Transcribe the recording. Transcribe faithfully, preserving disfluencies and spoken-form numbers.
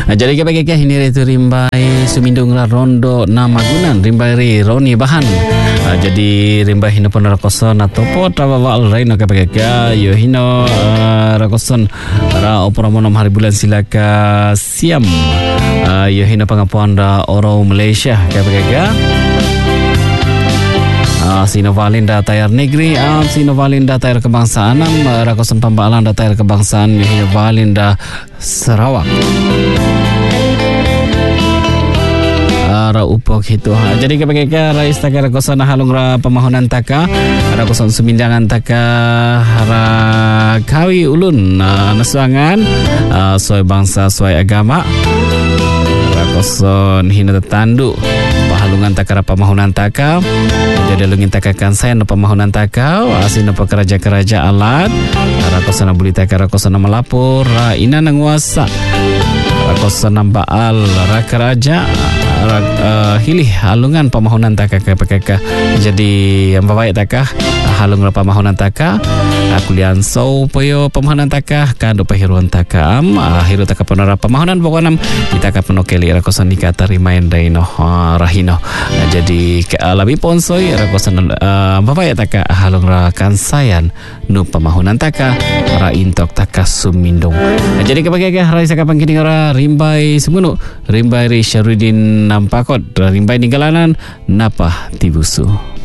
Jadi kepek ini itu rimbai sumindung la rondo nama gunan rimbai ri roni bahan. Uh, jadi rimbai hino pun rakoson atau pot rawa al raino kepek yo hino uh, rakoson ra operamonom hari bulan silaka siam. Uh, yo hino pangapuan da oro Malaysia kepek Uh, Sino Valinda Tayar Negeri, uh, Sino Valinda Tayar Kebangsaan, uh, Rakosan Pambalan da Tayar Kebangsaan, Sino Valinda Sarawak. Uh, ra upok itu. Uh, jadi kepek ra istaka rakosan halung ra pemahonan taka, rakosan sumindangan taka ra kawi ulun uh, nasuangan, uh, soy bangsa soy agama. Rakosan hina tetandu pahalungan takara pamahunan taka jadi lungin takakan saya no pamahunan taka asin no pekeraja-keraja alat rakosana buli takara rakosana melapor ina nanguasa rakosana baal rakaraja rak, uh, hilih halungan pamahunan taka kepekeka jadi yang baik taka halung pamahunan taka aku lian so poyo pamahunan taka kado pahiruan taka am hiru taka penara pamahunan pokoknya kita ka penokeli rakosan dikata rimain daino rahino jadi lebih ponsoi rakosan uh, bapak taka halung rakan sayan nu pamahunan taka ra intok taka sumindung jadi kepake ra isa kapang kini ora rimbai semunu rimbai ri Syarudin nampakot rimbai ninggalanan napa tibusu.